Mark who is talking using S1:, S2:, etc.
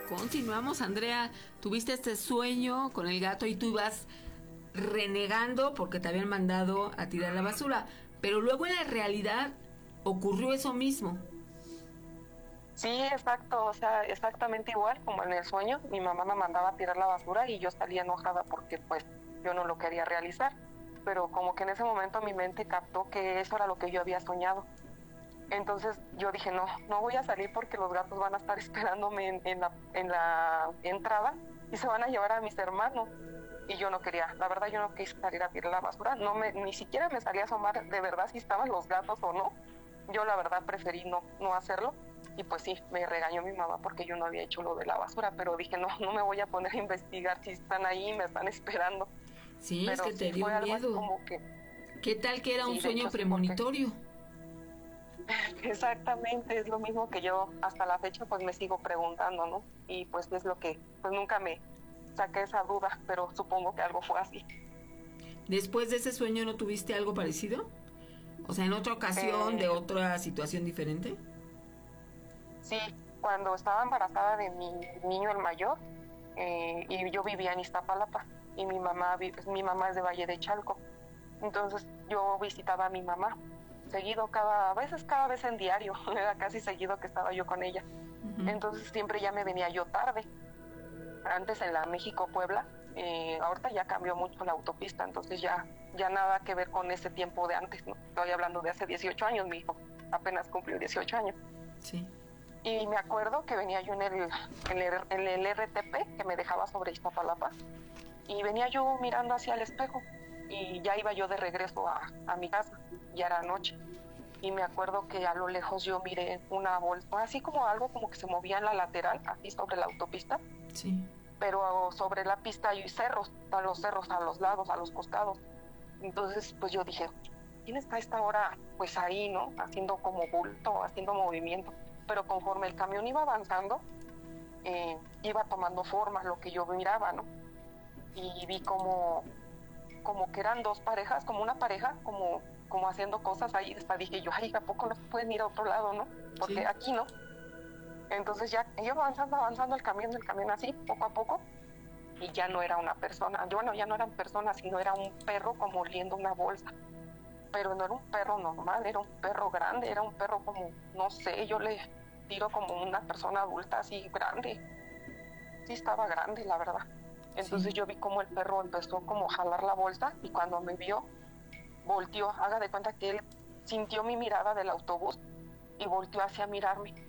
S1: Continuamos, Andrea. Tuviste este sueño con el gato y tú ibas renegando porque te habían mandado a tirar la basura. Pero luego en la realidad ocurrió eso mismo.
S2: Sí, exacto, o sea, exactamente igual como en el sueño. Mi mamá me mandaba a tirar la basura y yo salía enojada porque pues yo no lo quería realizar. Pero como que en ese momento mi mente captó que eso era lo que yo había soñado. Entonces yo dije, no, no voy a salir porque los gatos van a estar esperándome en la entrada y se van a llevar a mis hermanos. Y yo no quería, la verdad yo no quise salir a tirar la basura, ni siquiera me salía a asomar de verdad si estaban los gatos o no. Yo la verdad preferí no hacerlo. Y pues sí, me regañó mi mamá porque yo no había hecho lo de la basura, pero dije, no, no me voy a poner a investigar si están ahí y me están esperando.
S1: Sí, es
S2: Pero
S1: que te
S2: sí
S1: dio
S2: fue algo así
S1: miedo.
S2: como que,
S1: ¿Qué tal que era un
S2: sí, de
S1: sueño
S2: hecho sí, porque
S1: premonitorio?
S2: exactamente es lo mismo que yo hasta la fecha pues me sigo preguntando, ¿no? Y pues es lo que, pues nunca me saqué esa duda, pero supongo que algo fue así.
S1: ¿Después de ese sueño no tuviste algo parecido? O sea, en otra ocasión, de
S2: Eh,
S1: otra situación diferente.
S2: sí, cuando estaba embarazada de mi niño el mayor, y yo vivía en Iztapalapa, y mi mamá es de Valle de Chalco. Entonces yo visitaba a mi mamá seguido, cada vez en diario, era casi seguido que estaba yo con ella. Entonces siempre ya me venía yo tarde. Antes en la México-Puebla, ahorita ya cambió mucho la autopista, entonces ya nada que ver con ese tiempo de antes, ¿no? Estoy hablando de hace 18 años, mi hijo apenas cumplió 18 años.
S1: Sí.
S2: Y me acuerdo que venía yo en el RTP que me dejaba sobre Iztapalapa, y venía yo mirando hacia el espejo y ya iba yo de regreso a mi casa, ya era noche. Y me acuerdo que a lo lejos yo miré una bolsa, así como algo como que se movía en la lateral, así sobre la autopista,
S1: Sí.
S2: pero sobre la pista hay cerros, están los cerros a los lados, a los costados. Entonces, pues yo dije, ¿quién está a esta hora? Pues ahí, ¿no? Haciendo como bulto, haciendo movimiento. Pero conforme el camión iba avanzando, iba tomando forma lo que yo miraba, ¿no? Y vi como que eran dos parejas, como una pareja, como haciendo cosas ahí. Hasta dije yo, ay, ¿a poco no pueden ir a otro lado, no? Porque
S1: Sí.
S2: aquí no. Entonces ya iba avanzando el camión así, poco a poco, y ya no era una persona. Bueno, ya no eran personas, sino era un perro como oliendo una bolsa. Pero no era un perro normal, era un perro grande, era un perro como, no sé, yo le tiro como una persona adulta así grande. Sí estaba grande, la verdad.
S1: Sí.
S2: Entonces yo vi como el perro empezó como a jalar la bolsa y cuando me vio, volteó, haga de cuenta que él sintió mi mirada del autobús y volteó hacia mirarme.